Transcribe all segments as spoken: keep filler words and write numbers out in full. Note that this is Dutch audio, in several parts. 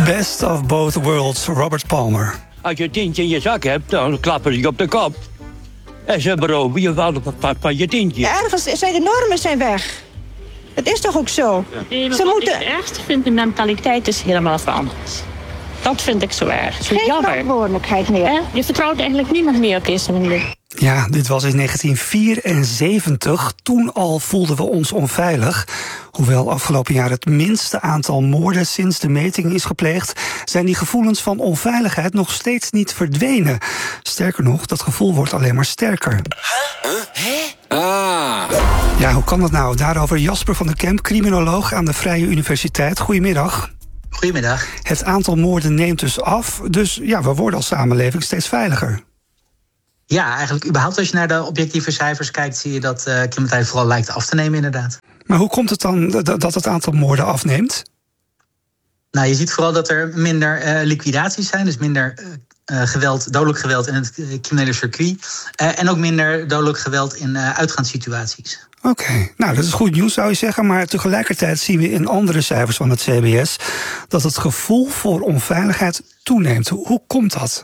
Best of both worlds, Robert Palmer. Als je tientje in je zak hebt, dan klappen ze je op de kop. En ze beroven je wel van, van je tientje. Ja, ergens zijn de normen zijn weg. Het is toch ook zo? Ja. Nee, ze wat moeten... ik het ergste vind, de mentaliteit is helemaal veranderd. Dat vind ik zo erg. Zo Geen jammer. verantwoordelijkheid meer. He? Je vertrouwt eigenlijk niemand meer op deze manier. Ja, dit was in negentien vierenzeventig. Toen al voelden we ons onveilig. Hoewel afgelopen jaar het minste aantal moorden sinds de meting is gepleegd, zijn die gevoelens van onveiligheid nog steeds niet verdwenen. Sterker nog, dat gevoel wordt alleen maar sterker. Huh? Huh? Ah. Ja, hoe kan dat nou? Daarover Jasper van der Kemp, criminoloog aan de Vrije Universiteit. Goedemiddag. Goedemiddag. Het aantal moorden neemt dus af, dus ja, we worden als samenleving steeds veiliger. Ja, eigenlijk überhaupt als je naar de objectieve cijfers kijkt, zie je dat uh, criminaliteit vooral lijkt af te nemen inderdaad. Maar hoe komt het dan dat het aantal moorden afneemt? Nou, je ziet vooral dat er minder uh, liquidaties zijn, dus minder uh, geweld, dodelijk geweld in het uh, criminele circuit. Uh, en ook minder dodelijk geweld in uh, uitgaanssituaties. Oké, okay. Nou dat is goed nieuws zou je zeggen, maar tegelijkertijd zien we in andere cijfers van het C B S dat het gevoel voor onveiligheid toeneemt. Hoe, hoe komt dat?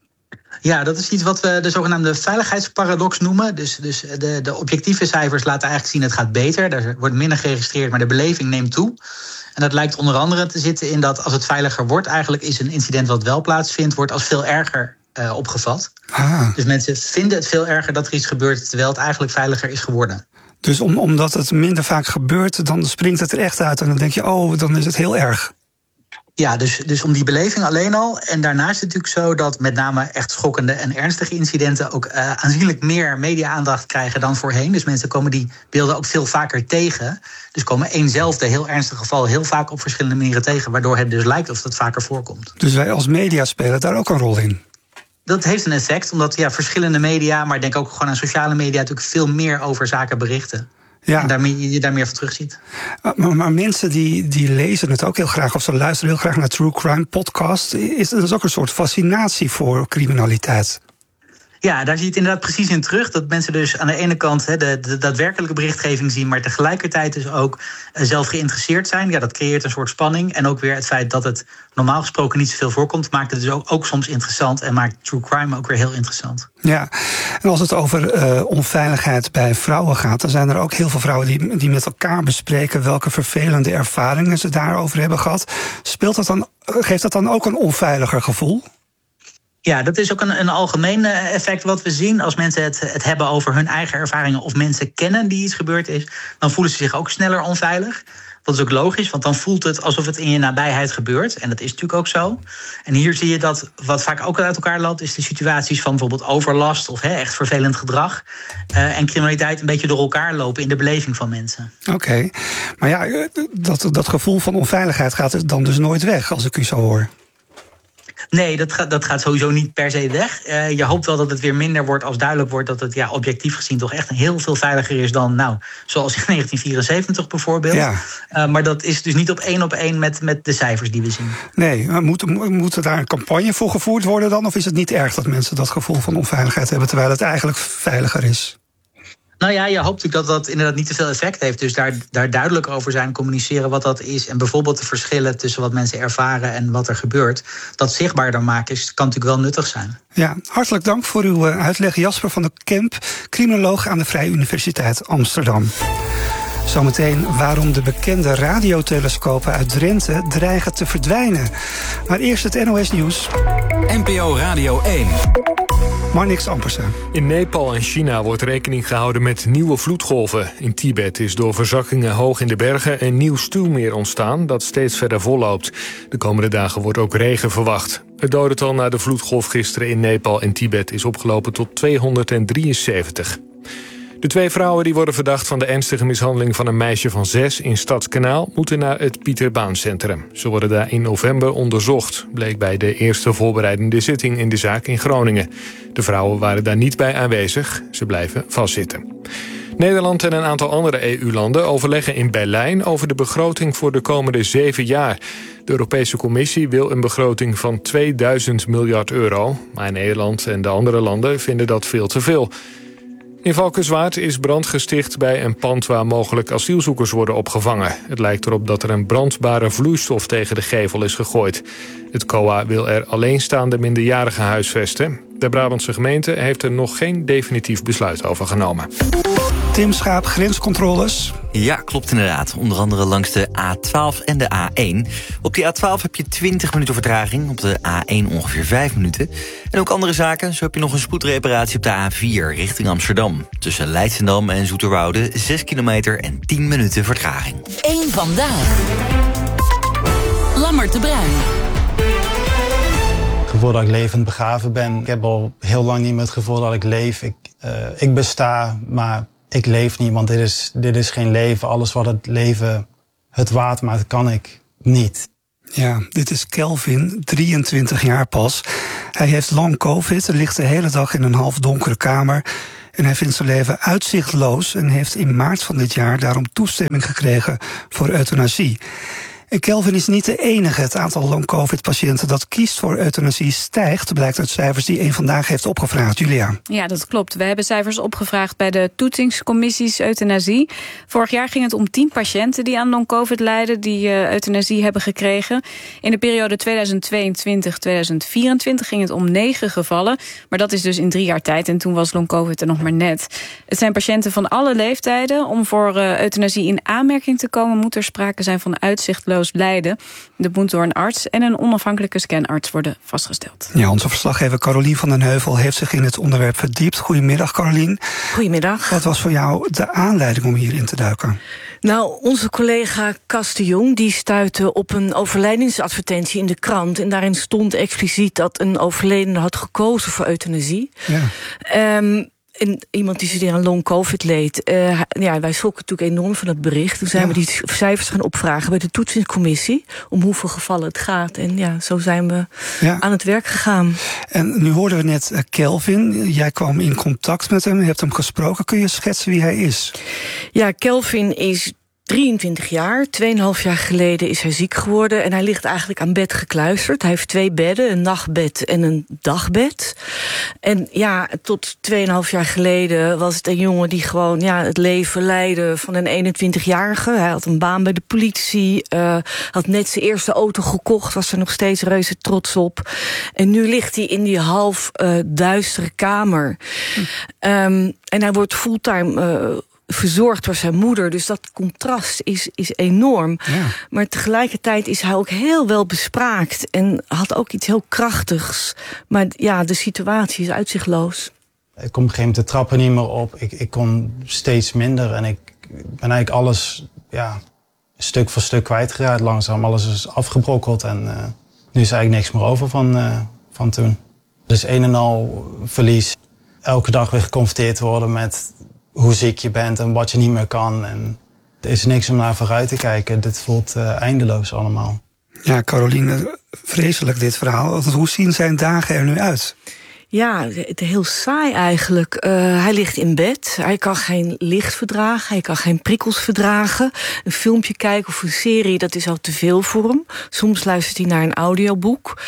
Ja, dat is iets wat we de zogenaamde veiligheidsparadox noemen. Dus, dus de, de objectieve cijfers laten eigenlijk zien het gaat beter. Er wordt minder geregistreerd, maar de beleving neemt toe. En dat lijkt onder andere te zitten in dat als het veiliger wordt, eigenlijk is een incident wat wel plaatsvindt, wordt als veel erger uh, opgevat. Ah. Dus mensen vinden het veel erger dat er iets gebeurt, terwijl het eigenlijk veiliger is geworden. Dus om, omdat het minder vaak gebeurt, dan springt het er echt uit en dan denk je, oh, dan is het heel erg. Ja, dus, dus om die beleving alleen al. En daarnaast is het natuurlijk zo dat met name echt schokkende en ernstige incidenten ook uh, aanzienlijk meer media-aandacht krijgen dan voorheen. Dus mensen komen die beelden ook veel vaker tegen. Dus komen éénzelfde heel ernstige geval heel vaak op verschillende manieren tegen, waardoor het dus lijkt of dat vaker voorkomt. Dus wij als media spelen daar ook een rol in? Dat heeft een effect, omdat ja, verschillende media, maar ik denk ook gewoon aan sociale media, natuurlijk veel meer over zaken berichten. Ja. En daar je daar meer van terugziet. Maar, maar mensen die, die lezen het ook heel graag, of ze luisteren heel graag naar true crime podcasts. Is dat is ook een soort fascinatie voor criminaliteit? Ja, daar zie je het inderdaad precies in terug. Dat mensen dus aan de ene kant he, de, de daadwerkelijke berichtgeving zien, maar tegelijkertijd dus ook uh, zelf geïnteresseerd zijn. Ja, dat creëert een soort spanning. En ook weer het feit dat het normaal gesproken niet zoveel voorkomt, maakt het dus ook, ook soms interessant en maakt true crime ook weer heel interessant. Ja, en als het over uh, onveiligheid bij vrouwen gaat, dan zijn er ook heel veel vrouwen die, die met elkaar bespreken welke vervelende ervaringen ze daarover hebben gehad. Speelt dat dan, geeft dat dan ook een onveiliger gevoel? Ja, dat is ook een, een algemeen effect wat we zien. Als mensen het, het hebben over hun eigen ervaringen of mensen kennen die iets gebeurd is, dan voelen ze zich ook sneller onveilig. Dat is ook logisch, want dan voelt het alsof het in je nabijheid gebeurt. En dat is natuurlijk ook zo. En hier zie je dat wat vaak ook uit elkaar loopt, is de situaties van bijvoorbeeld overlast of he, echt vervelend gedrag. Uh, en criminaliteit een beetje door elkaar lopen in de beleving van mensen. Oké, okay. Maar ja, dat, dat gevoel van onveiligheid gaat dan dus nooit weg, als ik u zo hoor. Nee, dat gaat, dat gaat sowieso niet per se weg. Uh, je hoopt wel dat het weer minder wordt als duidelijk wordt dat het ja, objectief gezien toch echt heel veel veiliger is dan, nou, zoals in negentien vierenzeventig bijvoorbeeld. Ja. Uh, maar dat is dus niet op één op één met, met de cijfers die we zien. Nee, maar moet, moet er daar een campagne voor gevoerd worden dan? Of is het niet erg dat mensen dat gevoel van onveiligheid hebben, terwijl het eigenlijk veiliger is? Nou ja, je hoopt natuurlijk dat dat inderdaad niet te veel effect heeft. Dus daar, daar duidelijk over zijn, communiceren wat dat is. En bijvoorbeeld de verschillen tussen wat mensen ervaren en wat er gebeurt. Dat zichtbaarder maken is, kan natuurlijk wel nuttig zijn. Ja, hartelijk dank voor uw uitleg. Jasper van der Kemp, criminoloog aan de Vrije Universiteit Amsterdam. Zometeen waarom de bekende radiotelescopen uit Drenthe dreigen te verdwijnen. Maar eerst het N O S Nieuws. N P O Radio één. Marnix Ampersen. In Nepal en China wordt rekening gehouden met nieuwe vloedgolven. In Tibet is door verzakkingen hoog in de bergen een nieuw stuwmeer ontstaan dat steeds verder volloopt. De komende dagen wordt ook regen verwacht. Het dodental na de vloedgolf gisteren in Nepal en Tibet is opgelopen tot tweehonderddrieënzeventig. De twee vrouwen die worden verdacht van de ernstige mishandeling van een meisje van zes in Stadskanaal moeten naar het Pieter Baan Centrum. Ze worden daar in november onderzocht, bleek bij de eerste voorbereidende zitting in de zaak in Groningen. De vrouwen waren daar niet bij aanwezig, ze blijven vastzitten. Nederland en een aantal andere E U-landen overleggen in Berlijn over de begroting voor de komende zeven jaar. De Europese Commissie wil een begroting van tweeduizend miljard euro, maar Nederland en de andere landen vinden dat veel te veel. In Valkenswaard is brand gesticht bij een pand waar mogelijk asielzoekers worden opgevangen. Het lijkt erop dat er een brandbare vloeistof tegen de gevel is gegooid. Het C O A wil er alleenstaande minderjarigen huisvesten. De Brabantse gemeente heeft er nog geen definitief besluit over genomen. Tim Schaap, grenscontroles. Ja, klopt inderdaad. Onder andere langs de A twaalf en de A één. Op die A twaalf heb je twintig minuten vertraging. Op de A één ongeveer vijf minuten. En ook andere zaken. Zo heb je nog een spoedreparatie op de A vier richting Amsterdam. Tussen Leidschendam en Zoeterwoude zes kilometer en tien minuten vertraging. Eén vandaag. Lammert de Bruin. Het gevoel dat ik levend begraven ben. Ik heb al heel lang niet meer het gevoel dat ik leef. Ik, uh, ik besta, maar ik leef niet, want dit is, dit is geen leven. Alles wat het leven het waard maakt, kan ik niet. Ja, dit is Kelvin, drieëntwintig jaar pas. Hij heeft long covid, ligt de hele dag in een halfdonkere kamer. En hij vindt zijn leven uitzichtloos en heeft in maart van dit jaar daarom toestemming gekregen voor euthanasie. En Kelvin is niet de enige. Het aantal long-covid-patiënten dat kiest voor euthanasie stijgt, blijkt uit cijfers die één Vandaag heeft opgevraagd. Julia. Ja, dat klopt. We hebben cijfers opgevraagd bij de toetsingscommissies euthanasie. Vorig jaar ging het om tien patiënten die aan long-covid lijden, die uh, euthanasie hebben gekregen. In de periode tweeduizend tweeëntwintig tot tweeduizend vierentwintig ging het om negen gevallen. Maar dat is dus in drie jaar tijd en toen was long-covid er nog maar net. Het zijn patiënten van alle leeftijden. Om voor uh, euthanasie in aanmerking te komen moet er sprake zijn van uitzichtloos lijden. Dat moet door een arts en een onafhankelijke scanarts worden vastgesteld. Ja, onze verslaggever Carolien van den Heuvel heeft zich in het onderwerp verdiept. Goedemiddag, Carolien. Goedemiddag. Wat was voor jou de aanleiding om hierin te duiken? Nou, onze collega Cas de Jong die stuitte op een overlijdensadvertentie in de krant. En daarin stond expliciet dat een overledene had gekozen voor euthanasie. Ja. Um, En iemand die zich aan long-covid leed. Uh, ja, wij schrokken natuurlijk enorm van het bericht. Toen zijn ja. we die cijfers gaan opvragen bij de toetsingscommissie. Om hoeveel gevallen het gaat. En ja, zo zijn we ja. aan het werk gegaan. En nu hoorden we net uh, Kelvin. Jij kwam in contact met hem. Je hebt hem gesproken. Kun je schetsen wie hij is? Ja, Kelvin is drieëntwintig jaar. Tweeënhalf jaar geleden is hij ziek geworden. En hij ligt eigenlijk aan bed gekluisterd. Hij heeft twee bedden, een nachtbed en een dagbed. En ja, tot tweeënhalf jaar geleden was het een jongen die gewoon ja, het leven leidde van een eenentwintigjarige. Hij had een baan bij de politie. Uh, had net zijn eerste auto gekocht. Was er nog steeds reuze trots op. En nu ligt hij in die half uh, duistere kamer. Hm. Um, en hij wordt fulltime Uh, verzorgd door zijn moeder. Dus dat contrast is, is enorm. Ja. Maar tegelijkertijd is hij ook heel wel bespraakt. En had ook iets heel krachtigs. Maar ja, de situatie is uitzichtloos. Ik kom op een gegeven moment de trappen niet meer op. Ik, ik kon steeds minder. En ik ben eigenlijk alles ja, stuk voor stuk kwijtgeraakt. Langzaam alles is afgebrokkeld. En uh, nu is eigenlijk niks meer over van, uh, van toen. Dus een en al verlies. Elke dag weer geconfronteerd worden met hoe ziek je bent en wat je niet meer kan. En er is niks om naar vooruit te kijken. Dit voelt uh, eindeloos allemaal. Ja, Caroline, vreselijk dit verhaal. Hoe zien zijn dagen er nu uit? Ja, heel saai eigenlijk. Uh, hij ligt in bed, hij kan geen licht verdragen, hij kan geen prikkels verdragen. Een filmpje kijken of een serie, dat is al te veel voor hem. Soms luistert hij naar een audioboek.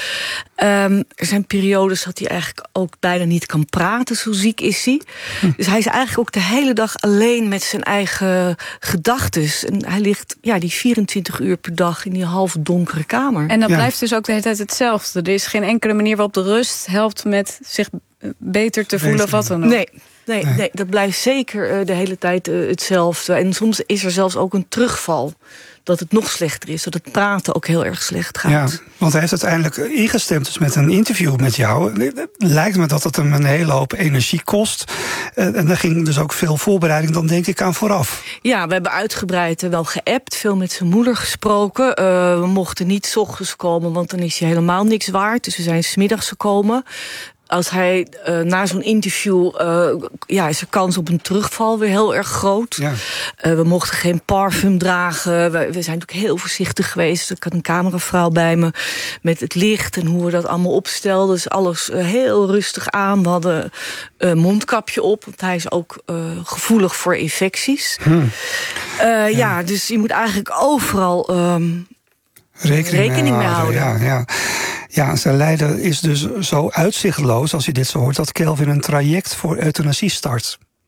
Um, er zijn periodes dat hij eigenlijk ook bijna niet kan praten, zo ziek is hij. Hm. Dus hij is eigenlijk ook de hele dag alleen met zijn eigen gedachtes. En hij ligt ja, die vierentwintig uur per dag in die half donkere kamer. En dat ja. blijft dus ook de hele tijd hetzelfde. Er is geen enkele manier waarop de rust helpt met zich beter te voelen of wat dan ook. Nee, nee, nee, dat blijft zeker uh, de hele tijd uh, hetzelfde. En soms is er zelfs ook een terugval. Dat het nog slechter is, dat het praten ook heel erg slecht gaat. Ja, want hij heeft uiteindelijk ingestemd dus met een interview met jou. Lijkt me dat het hem een hele hoop energie kost. En daar ging dus ook veel voorbereiding dan denk ik aan vooraf. Ja, we hebben uitgebreid wel geappt, veel met zijn moeder gesproken. Uh, we mochten niet 's ochtends komen, want dan is hij helemaal niks waard. Dus we zijn 's middags gekomen. Als hij uh, na zo'n interview, uh, ja, is de kans op een terugval weer heel erg groot. Ja. Uh, we mochten geen parfum dragen. We, we zijn natuurlijk heel voorzichtig geweest. Ik had een cameravrouw bij me met het licht en hoe we dat allemaal opstelden. Dus alles uh, heel rustig aan. We hadden een uh, mondkapje op, want hij is ook uh, gevoelig voor infecties. Hm. Uh, ja. ja, dus je moet eigenlijk overal Um, Rekening, Rekening mee houden. Ja, ja. ja, zijn lijden is dus zo uitzichtloos, als je dit zo hoort, dat Kelvin een traject voor euthanasie start.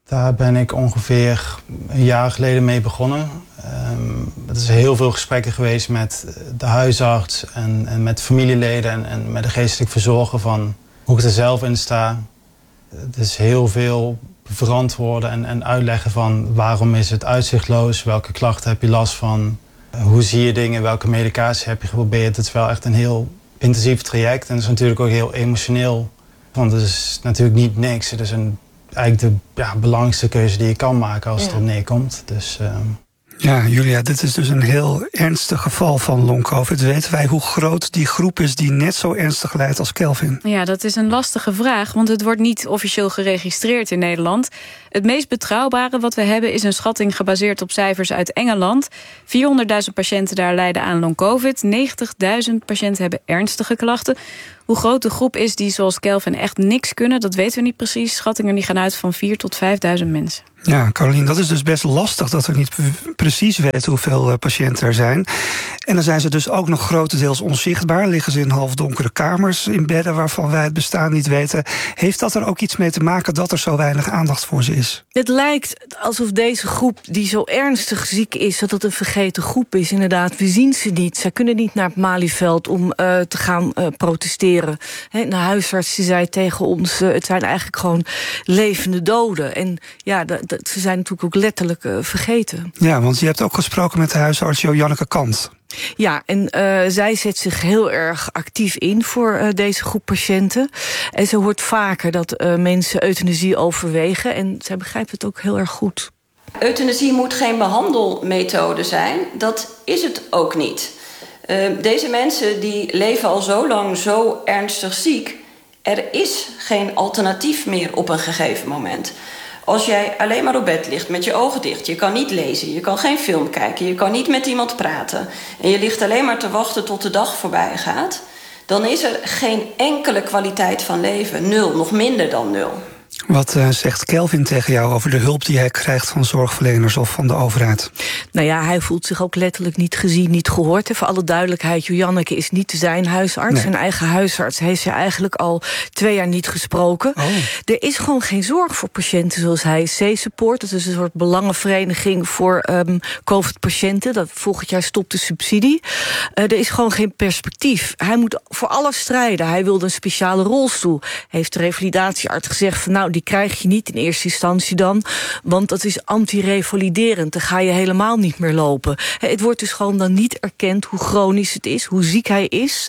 Daar ben ik ongeveer een jaar geleden mee begonnen. Um, er is heel veel gesprekken geweest met de huisarts en, en met familieleden en, en met de geestelijk verzorger van hoe ik er zelf in sta. Het is heel veel verantwoorden en, en uitleggen van waarom is het uitzichtloos, welke klachten heb je last van, hoe zie je dingen, welke medicatie heb je geprobeerd. Het is wel echt een heel intensief traject en het is natuurlijk ook heel emotioneel. Want het is natuurlijk niet niks. Het is een, eigenlijk de ja, belangrijkste keuze die je kan maken als het ja. erop neerkomt. Dus, uh... Ja, Julia, dit is dus een heel ernstig geval van long-covid. Weten wij hoe groot die groep is die net zo ernstig lijdt als Kelvin? Ja, dat is een lastige vraag, want het wordt niet officieel geregistreerd in Nederland. Het meest betrouwbare wat we hebben is een schatting gebaseerd op cijfers uit Engeland. vierhonderdduizend patiënten daar lijden aan long-covid. negentigduizend patiënten hebben ernstige klachten. Hoe groot de groep is die zoals Kelvin echt niks kunnen, dat weten we niet precies. Schattingen die gaan uit van vierduizend tot vijfduizend mensen. Ja, Carolien, dat is dus best lastig dat we niet precies weten hoeveel patiënten er zijn. En dan zijn ze dus ook nog grotendeels onzichtbaar. Liggen ze in halfdonkere kamers in bedden waarvan wij het bestaan niet weten. Heeft dat er ook iets mee te maken dat er zo weinig aandacht voor ze is? Het lijkt alsof deze groep die zo ernstig ziek is, dat het een vergeten groep is. Inderdaad, we zien ze niet. Zij kunnen niet naar het Malieveld om uh, te gaan uh, protesteren. He, de huisarts zei tegen ons, uh, het zijn eigenlijk gewoon levende doden. En ja, dat, dat, ze zijn natuurlijk ook letterlijk uh, vergeten. Ja, want je hebt ook gesproken met de huisarts Janneke Kant. Ja, en uh, zij zet zich heel erg actief in voor uh, deze groep patiënten. En ze hoort vaker dat uh, mensen euthanasie overwegen. En zij begrijpt het ook heel erg goed. Euthanasie moet geen behandelmethode zijn. Dat is het ook niet. Uh, deze mensen die leven al zo lang zo ernstig ziek. Er is geen alternatief meer op een gegeven moment. Als jij alleen maar op bed ligt met je ogen dicht, je kan niet lezen, je kan geen film kijken, je kan niet met iemand praten en je ligt alleen maar te wachten tot de dag voorbij gaat, dan is er geen enkele kwaliteit van leven. Nul, nog minder dan nul. Wat uh, zegt Kelvin tegen jou over de hulp die hij krijgt van zorgverleners of van de overheid? Nou ja, hij voelt zich ook letterlijk niet gezien, niet gehoord. En voor alle duidelijkheid, Janneke is niet zijn huisarts. Nee. Zijn eigen huisarts heeft ze eigenlijk al twee jaar niet gesproken. Oh. Er is gewoon geen zorg voor patiënten zoals hij. C-Support, dat is een soort belangenvereniging voor um, COVID-patiënten. Dat volgend jaar stopt de subsidie. Uh, er is gewoon geen perspectief. Hij moet voor alles strijden. Hij wilde een speciale rolstoel. Heeft de revalidatiearts gezegd van, nou, die krijg je niet in eerste instantie dan, want dat is antirevaliderend. Dan ga je helemaal niet meer lopen. Het wordt dus gewoon dan niet erkend hoe chronisch het is, hoe ziek hij is.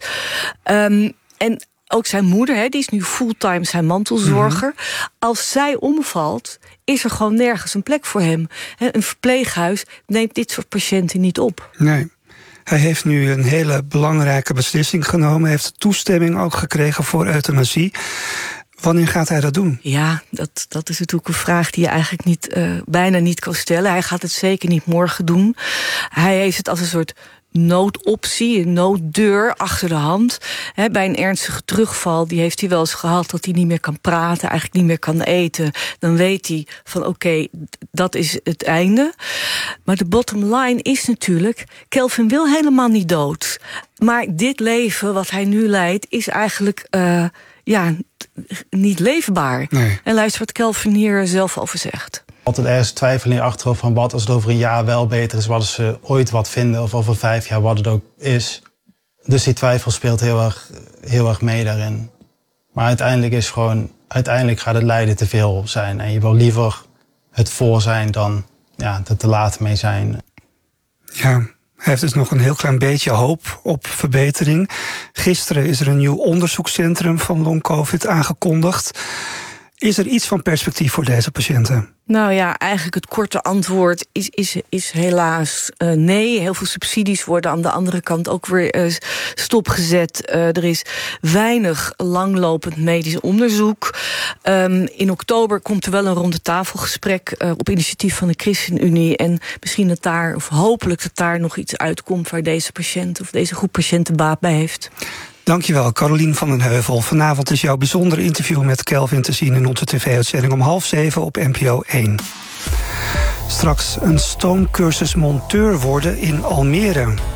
Um, en ook zijn moeder, he, die is nu fulltime zijn mantelzorger. Mm-hmm. Als zij omvalt, is er gewoon nergens een plek voor hem. He, een verpleeghuis neemt dit soort patiënten niet op. Nee. Hij heeft nu een hele belangrijke beslissing genomen. Hij heeft toestemming ook gekregen voor euthanasie. Wanneer gaat hij dat doen? Ja, dat, dat is natuurlijk een vraag die je eigenlijk niet, uh, bijna niet kan stellen. Hij gaat het zeker niet morgen doen. Hij heeft het als een soort noodoptie, een nooddeur achter de hand. He, bij een ernstige terugval, die heeft hij wel eens gehad, dat hij niet meer kan praten, eigenlijk niet meer kan eten. Dan weet hij van oké, okay, dat is het einde. Maar de bottom line is natuurlijk, Kelvin wil helemaal niet dood. Maar dit leven wat hij nu leidt is eigenlijk Uh, ja, niet leefbaar. Nee. En luister wat Kelvin hier zelf over zegt. Altijd ergens twijfel in je achterhoofd van wat als het over een jaar wel beter is, wat als ze ooit wat vinden of over vijf jaar wat het ook is. Dus die twijfel speelt heel erg, heel erg mee daarin. Maar uiteindelijk is gewoon, uiteindelijk gaat het lijden te veel zijn. En je wil liever het voor zijn dan ja, er te laat mee zijn. Ja. Hij heeft dus nog een heel klein beetje hoop op verbetering. Gisteren is er een nieuw onderzoekscentrum van long-covid aangekondigd. Is er iets van perspectief voor deze patiënten? Nou ja, eigenlijk het korte antwoord is, is, is helaas uh, nee. Heel veel subsidies worden aan de andere kant ook weer uh, stopgezet. Uh, er is weinig langlopend medisch onderzoek. Um, in oktober komt er wel een ronde tafelgesprek uh, op initiatief van de ChristenUnie. En misschien dat daar, of hopelijk dat daar nog iets uitkomt waar deze patiënt of deze groep patiënten baat bij heeft. Dankjewel, Carolien van den Heuvel. Vanavond is jouw bijzondere interview met Kelvin te zien in onze tv-uitzending om half zeven op N P O één. Straks een stoomcursus monteur worden in Almere.